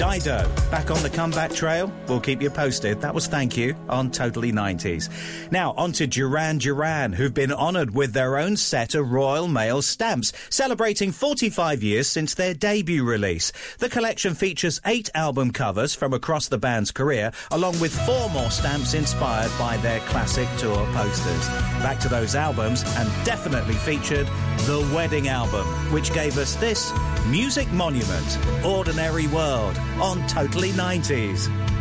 Dido, back on the comeback trail? We'll keep you posted. That was Thank You on Totally 90s. Now, on to Duran Duran, who've been honoured with their own set of Royal Mail stamps, celebrating 45 years since their debut release. The collection features 8 album covers from across the band's career, along with 4 more stamps inspired by their classic tour posters. Back to those albums, and definitely featured the Wedding album, which gave us this Music Monument, Ordinary World, on Totally 90s.